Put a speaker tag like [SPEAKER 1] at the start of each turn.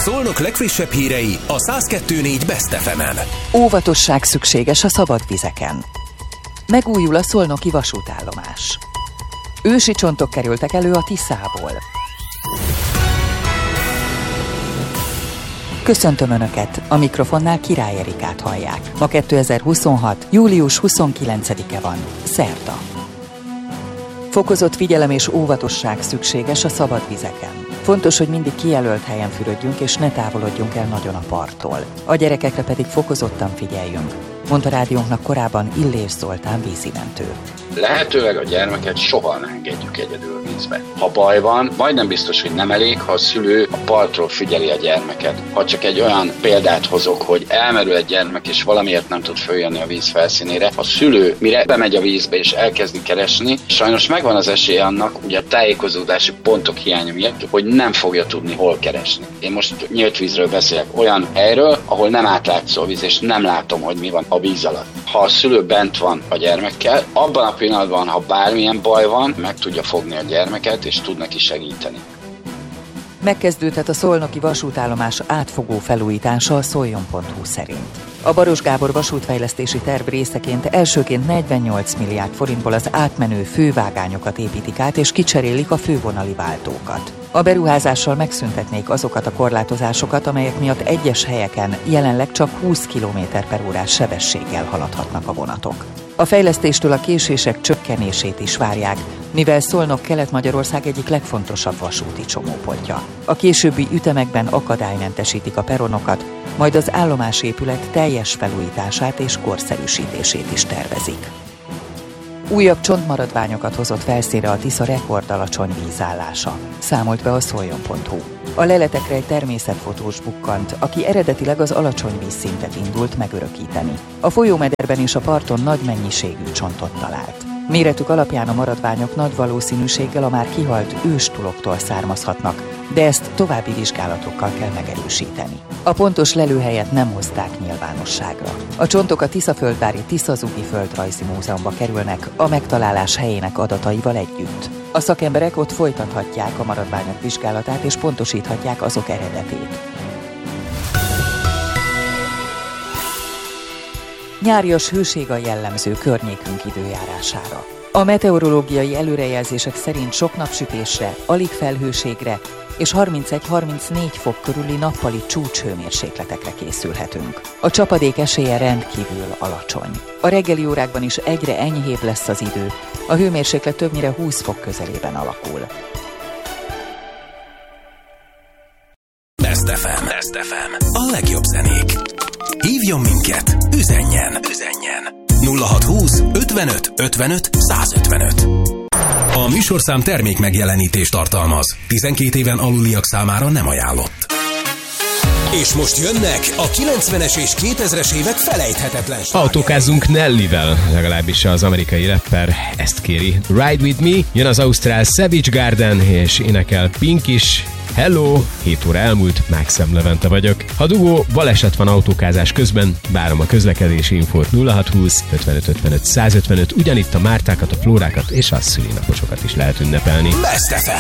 [SPEAKER 1] Szolnok legfrissebb hírei a 102.4 Best FM-en.
[SPEAKER 2] Óvatosság szükséges a szabad vizeken. Megújul a szolnoki vasútállomás. Ősi csontok kerültek elő a Tiszából. Köszöntöm Önöket, a mikrofonnál Király Erikát hallják. Ma 2026. július 29-e van, szerda. Fokozott figyelem és óvatosság szükséges a szabad vizeken. Fontos, hogy mindig kijelölt helyen fürödjünk és ne távolodjunk el nagyon a parttól. A gyerekekre pedig fokozottan figyeljünk, mondta rádiónknak korábban Illés Zoltán vízimentő.
[SPEAKER 3] Lehetőleg a gyermeket soha ne engedjük egyedül vízbe. Ha baj van, majdnem biztos, hogy nem elég, ha a szülő a partról figyeli a gyermeket. Ha csak egy olyan példát hozok, hogy elmerül egy gyermek és valamiért nem tud följönni a víz felszínére, a szülő mire bemegy a vízbe és elkezdi keresni, sajnos megvan az esély annak, ugye a tájékozódási pontok hiánya miatt, hogy nem fogja tudni hol keresni. Én most nyílt vízről beszélek, olyan helyről, ahol nem átlátszó a víz, és nem látom, hogy mi van a víz alatt. Ha a szülő bent van a gyermekkel, abban a pillanatban, ha bármilyen baj van, meg tudja fogni a gyermeket, és tud neki segíteni.
[SPEAKER 2] Megkezdődhet a szolnoki vasútállomás átfogó felújítása a szoljon.hu szerint. A Baros Gábor vasútfejlesztési terv részeként elsőként 48 milliárd forintból az átmenő fővágányokat építik át és kicserélik a fővonali váltókat. A beruházással megszüntetnék azokat a korlátozásokat, amelyek miatt egyes helyeken jelenleg csak 20 km/órás sebességgel haladhatnak a vonatok. A fejlesztéstől a késések csökkenését is várják, mivel Szolnok Kelet-Magyarország egyik legfontosabb vasúti csomópontja. A későbbi ütemekben akadálymentesítik a peronokat, majd az állomásépület teljes felújítását és korszerűsítését is tervezik. Újabb csontmaradványokat hozott felszínre a Tisza rekordalacsony vízállása, számolt be a szoljon.hu. A leletekre egy természetfotós bukkant, aki eredetileg az alacsony vízszintet indult megörökíteni. A folyómederben és a parton nagy mennyiségű csontot talált. Méretük alapján a maradványok nagy valószínűséggel a már kihalt őstuloktól származhatnak, de ezt további vizsgálatokkal kell megerősíteni. A pontos lelőhelyet nem hozták nyilvánosságra. A csontok a Tiszaföldvári Tiszazugi Földrajzi Múzeumba kerülnek a megtalálás helyének adataival együtt. A szakemberek ott folytathatják a maradványok vizsgálatát és pontosíthatják azok eredetét. Nyárias hőség a jellemző környékünk időjárására. A meteorológiai előrejelzések szerint sok napsütésre, alig felhőségre és 31-34 fok körüli nappali csúcshőmérsékletekre készülhetünk. A csapadék esélye rendkívül alacsony. A reggeli órákban is egyre enyhébb lesz az idő, a hőmérséklet többnyire 20 fok közelében alakul.
[SPEAKER 1] Best FM. A legjobb zenék. Hívjon minket, üzenjen. 0620 55 55 155. A műsorszám termék megjelenítést tartalmaz. 12 éven aluliak számára nem ajánlott. És most jönnek a 90-es és 2000-es évek felejthetetlen slágerei.
[SPEAKER 4] Autókázzunk Nellyvel, legalábbis az amerikai rapper ezt kéri. Ride With Me, jön az ausztrál Savage Garden, és énekel Pink is. Hello! 7 óra elmúlt, Mákszem Levente vagyok. Ha dugó, baleset van autókázás közben, várom a közlekedési infót 0620 55 55 155, ugyanitt a Mártákat, a Flórákat és a szülinaposokat is lehet ünnepelni.
[SPEAKER 1] Best FM.